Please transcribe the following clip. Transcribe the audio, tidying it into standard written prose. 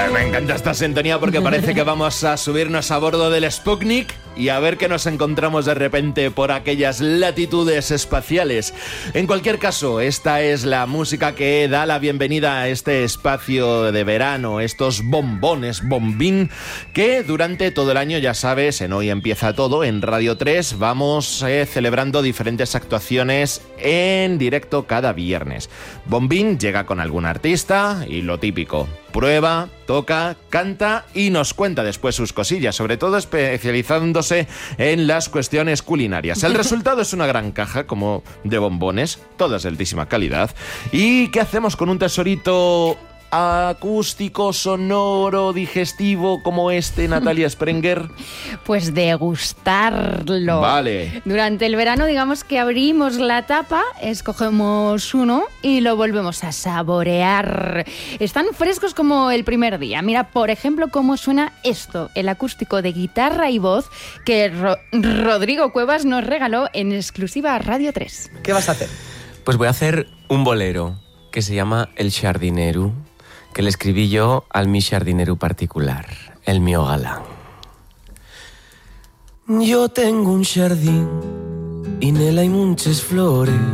Me encanta esta sintonía porque parece que vamos a subirnos a bordo del Sputnik y a ver qué nos encontramos de repente por aquellas latitudes espaciales. En cualquier caso, esta es la música que da la bienvenida a este espacio de verano, estos bombones, bombín, que durante todo el año, ya sabes, en Hoy Empieza Todo, en Radio 3, vamos celebrando diferentes actuaciones en directo cada viernes. Bombín llega con algún artista y lo típico: prueba, toca, canta y nos cuenta después sus cosillas, sobre todo especializándose en las cuestiones culinarias. El resultado es una gran caja como de bombones, todas de altísima calidad. ¿Y qué hacemos con un tesorito acústico, sonoro, digestivo como este, Natalia Sprenger? Pues degustarlo. Vale. Durante el verano, digamos que abrimos la tapa, escogemos uno y lo volvemos a saborear. Están frescos como el primer día. Mira, por ejemplo, cómo suena esto, el acústico de guitarra y voz que Rodrigo Cuevas nos regaló en exclusiva a Radio 3. ¿Qué vas a hacer? Pues voy a hacer un bolero que se llama El Xardinero, que le escribí yo al mi xardinero particular, el mío galán. Yo tengo un jardín y en él hay muchas flores.